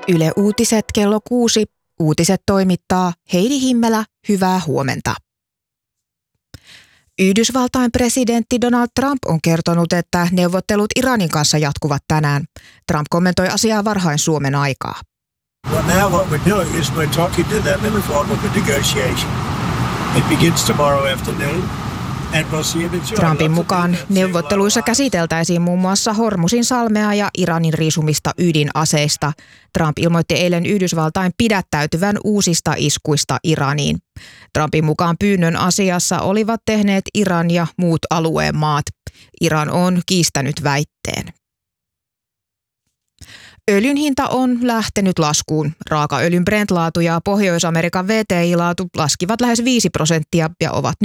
Yle Uutiset kello 6. Uutiset toimittaa Heidi Himmelä. Hyvää huomenta. Yhdysvaltain presidentti Donald Trump on kertonut, että neuvottelut Iranin kanssa jatkuvat tänään. Trump kommentoi asiaa varhain Suomen aikaa. Well, now what we're doing is we're talking to them in the form of a negotiation. It begins tomorrow afternoon. Trumpin mukaan neuvotteluissa käsiteltäisiin muun muassa Hormuzin salmea ja Iranin riisumista ydinaseista. Trump ilmoitti eilen Yhdysvaltain pidättäytyvän uusista iskuista Iraniin. Trumpin mukaan pyynnön asiassa olivat tehneet Iran ja muut alueen maat. Iran on kiistänyt väitteen. Öljyn hinta on lähtenyt laskuun. Raakaöljyn Brent-laatu ja Pohjois-Amerikan WTI-laatu laskivat lähes 5% ja ovat